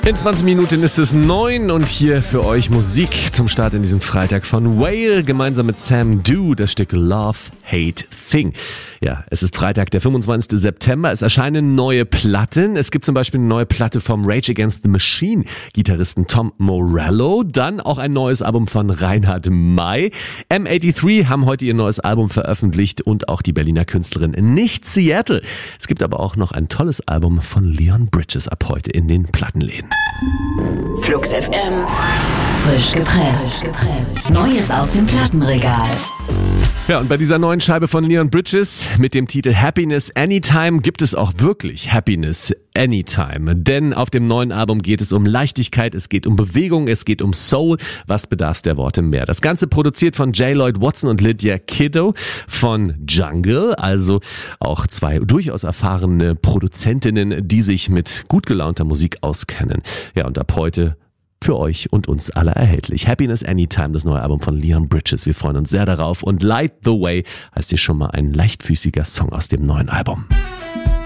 In 20 Minuten ist es 9 und hier für euch Musik zum Start in diesem Freitag von Whale gemeinsam mit Sam Du, das Stück Love, Hate, Thing. Ja, es ist Freitag, der 25. September. Es erscheinen neue Platten. Es gibt zum Beispiel eine neue Platte vom Rage Against the Machine Gitarristen Tom Morello. Dann auch ein neues Album von Reinhard May. M83 haben heute ihr neues Album veröffentlicht und auch die Berliner Künstlerin Nicht Seattle. Es gibt aber auch noch ein tolles Album von Leon Bridges ab heute in den Plattenläden. Flux FM. Frisch gepresst. Neues aus dem Plattenregal. Ja, und bei dieser neuen Scheibe von Leon Bridges mit dem Titel Happiness Anytime gibt es auch wirklich Happiness Anytime. Denn auf dem neuen Album geht es um Leichtigkeit, es geht um Bewegung, es geht um Soul. Was bedarf's der Worte mehr? Das Ganze produziert von J. Lloyd Watson und Lydia Kiddo von Jungle. Also auch zwei durchaus erfahrene Produzentinnen, die sich mit gut gelaunter Musik auskennen. Ja, und ab heute für euch und uns alle erhältlich. Happiness Anytime, das neue Album von Leon Bridges. Wir freuen uns sehr darauf. Und Light the Way heißt hier schon mal ein leichtfüßiger Song aus dem neuen Album.